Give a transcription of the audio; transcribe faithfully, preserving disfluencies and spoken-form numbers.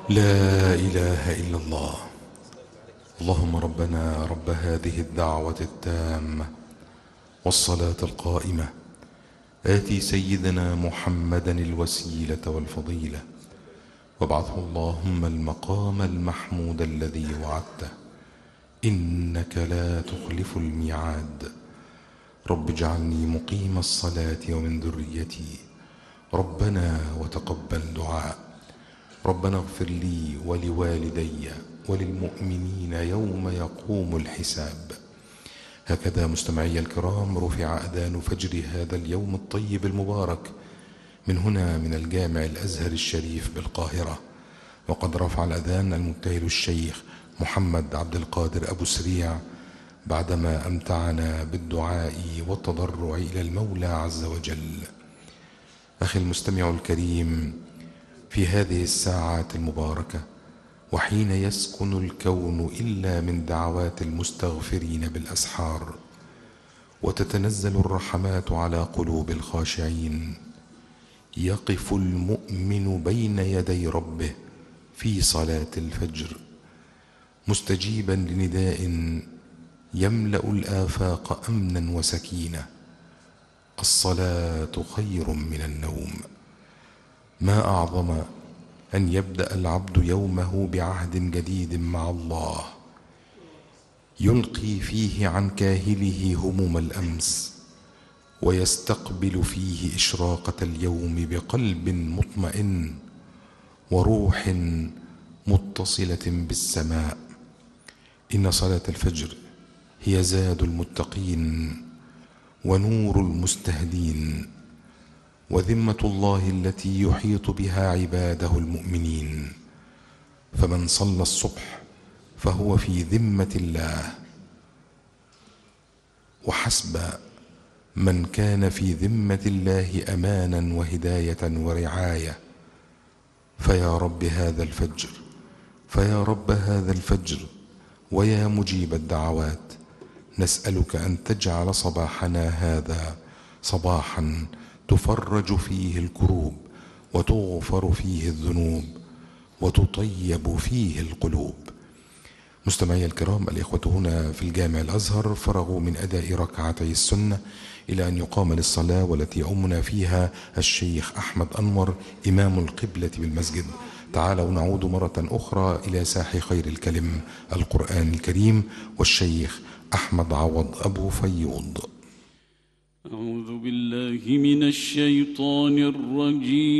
لا إله إلا الله. اللهم ربنا رب هذه الدعوة التامة والصلاة القائمة، آتي سيدنا محمدا الوسيلة والفضيلة، وابعثه اللهم المقام المحمود الذي وعدته، إنك لا تخلف الميعاد. رب اجعلني مقيم الصلاة ومن ذريتي، ربنا وتقبل دعاء. ربنا اغفر لي ولوالدي وللمؤمنين يوم يقوم الحساب. هكذا مستمعي الكرام رفع أذان فجر هذا اليوم الطيب المبارك من هنا من الجامع الأزهر الشريف بالقاهرة، وقد رفع الأذان المبتهل الشيخ محمد عبد القادر أبو سريع بعدما أمتعنا بالدعاء والتضرع إلى المولى عز وجل. أخي المستمع الكريم، في هذه الساعات المباركة وحين يسكن الكون إلا من دعوات المستغفرين بالأسحار، وتتنزل الرحمات على قلوب الخاشعين، يقف المؤمن بين يدي ربه في صلاة الفجر مستجيبا لنداء يملأ الآفاق أمنا وسكينة: الصلاة خير من النوم. ما أعظم أن يبدأ العبد يومه بعهد جديد مع الله، يلقي فيه عن كاهله هموم الأمس، ويستقبل فيه إشراقة اليوم بقلب مطمئن وروح متصلة بالسماء. إن صلاة الفجر هي زاد المتقين ونور المستهدين، وذمة الله التي يحيط بها عباده المؤمنين. فمن صلى الصبح فهو في ذمة الله، وحسب من كان في ذمة الله أمانا وهداية ورعاية. فيا رب هذا الفجر فيا رب هذا الفجر ويا مجيب الدعوات، نسألك أن تجعل صباحنا هذا صباحا تفرج فيه الكروب، وتغفر فيه الذنوب، وتطيب فيه القلوب. مستمعي الكرام، الإخوة هنا في الجامع الأزهر فرغوا من أداء ركعتي السنة إلى أن يقام للصلاة، والتي يؤمنا فيها الشيخ أحمد أنور إمام القبلة بالمسجد. تعالوا نعود مرة أخرى إلى ساح خير الكلم القرآن الكريم والشيخ أحمد عوض أبو فيوض. أعوذ بالله من الشيطان الرجيم.